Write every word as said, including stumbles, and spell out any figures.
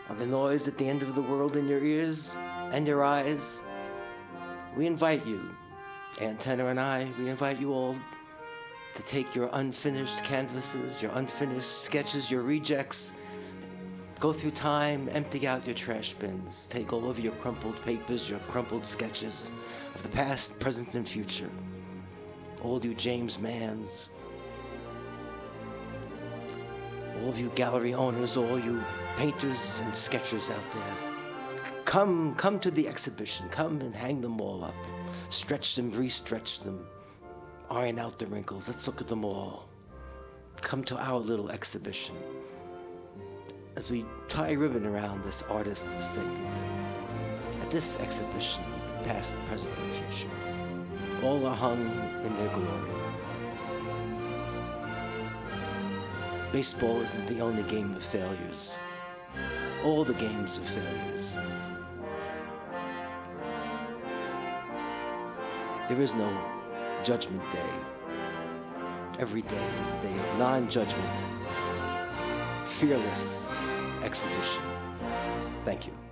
on the noise at the end of the world in your ears and your eyes. We invite you, Aunt Tenor and I, we invite you all to take your unfinished canvases, your unfinished sketches, your rejects, go through time, empty out your trash bins, take all of your crumpled papers, your crumpled sketches of the past, present, and future. All you James Manns, all of you gallery owners, all you painters and sketchers out there, come, come to the exhibition. Come and hang them all up. Stretch them, re-stretch them, iron out the wrinkles. Let's look at them all. Come to our little exhibition as we tie a ribbon around this artist segment. At this exhibition, past, present, and future, all are hung in their glory. Baseball isn't the only game of failures. All the games are failures. There is no judgment day. Every day is the day of non-judgment, fearless exhibition. Thank you.